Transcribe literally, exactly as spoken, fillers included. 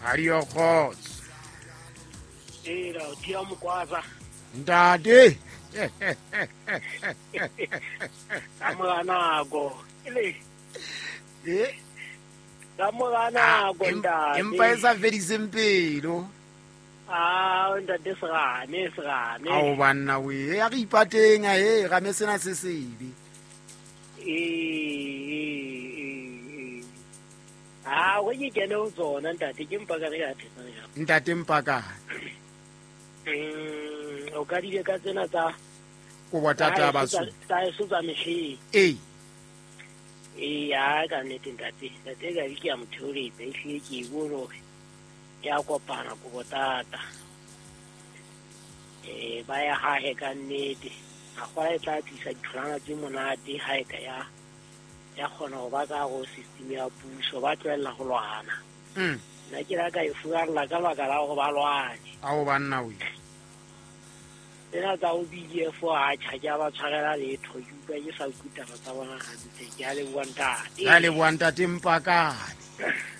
Ario Khots. Eh, ra tia mokwaza. Ntate. Amana go. Ile. Eh? Amana go ntate. Empa e sa fediseng pelo. Ah, ntate serane, serane. Ao banna we, ya re ipateng a e ga me sena se sebe. Eh. Ah, wa ke kene o tsona ntate ke mpa ka re ya thesa ja. Ntate mpaka. Mm, o ka di ka tsena tsa Ko botata ba su. Tsa e sutsa meshi. Eh. Eh, ya ka nete ntate. Ntate ga ke ya mothori be hle ke bolo. Ya kopana go botata. Eh, ba ya ha he ka nnete. A gwa e tla tlisa ditholwana tse monate ha e ka ya ya khona go ba ka go system ya puso ba tlwela go lwana. Mm. Na ke ra ka e fuarla ka baka la go ba lwane. Ao banna we. Ena tsa o B D F a tšha ba tshwarela letho yuka ke sa kutana tsa bona ga ntse ke a le buang ntate. Ya le buang ntate mpaka.